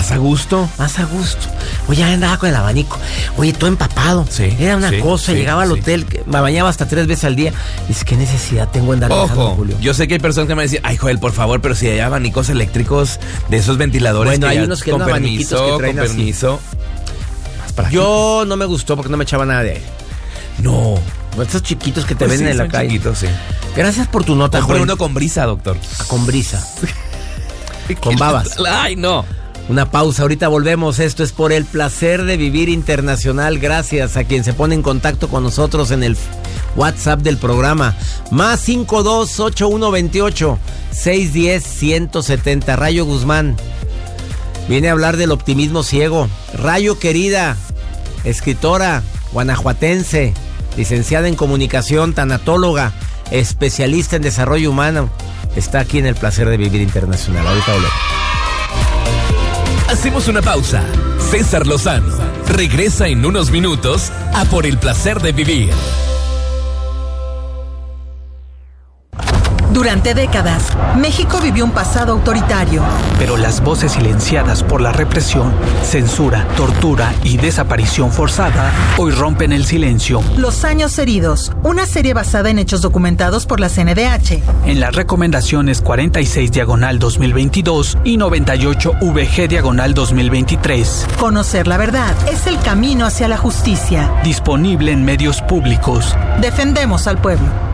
Más a gusto. Más a gusto. Oye, andaba con el abanico. Oye, todo empapado. Sí. Era una cosa. Llegaba al hotel, me bañaba hasta 3 veces al día. Dice, ¿qué necesidad tengo en darle Ojo, Julio? yo sé que hay personas que me dicen, ay, Joel, por favor, pero si hay abanicos eléctricos de esos ventiladores. Bueno, que hay unos que con son abaniquitos que traen con así. permiso. Yo no me gustó porque no me echaba nada de aire. No. Estos chiquitos que te Pues venden sí, en la son calle. chiquitos, sí. Gracias por tu nota, Compré Joel. uno con brisa, doctor. Con brisa. Con babas. Ay, no. Una pausa, ahorita volvemos. Esto es Por el Placer de Vivir Internacional. Gracias a quien se pone en contacto con nosotros en el WhatsApp del programa. Más 52-8128-610-170. Rayo Guzmán viene a hablar del optimismo ciego. Rayo, querida, escritora guanajuatense, licenciada en comunicación, tanatóloga, especialista en desarrollo humano, está aquí en El Placer de Vivir Internacional. Ahorita volvemos. Hacemos una pausa. César Lozano regresa en unos minutos a Por el Placer de Vivir. Durante décadas, México vivió un pasado autoritario. Pero las voces silenciadas por la represión, censura, tortura y desaparición forzada hoy rompen el silencio. Los años heridos, una serie basada en hechos documentados por la CNDH. En las recomendaciones 46/2022 y 98VG/2023. Conocer la verdad es el camino hacia la justicia. Disponible en medios públicos. Defendemos al pueblo.